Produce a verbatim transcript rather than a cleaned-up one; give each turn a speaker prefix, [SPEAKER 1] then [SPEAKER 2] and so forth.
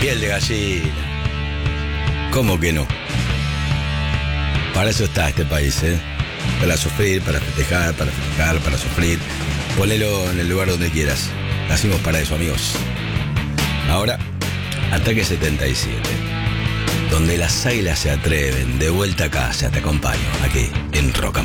[SPEAKER 1] Piel de gallina. ¿Cómo que no? Para eso está este país, ¿eh? Para sufrir, para festejar, para festejar, para sufrir. Ponelo en el lugar donde quieras. Nacimos para eso, amigos. Ahora, Ataque setenta y siete. Donde las águilas se atreven. De vuelta a casa, te acompaño. Aquí, en Rock and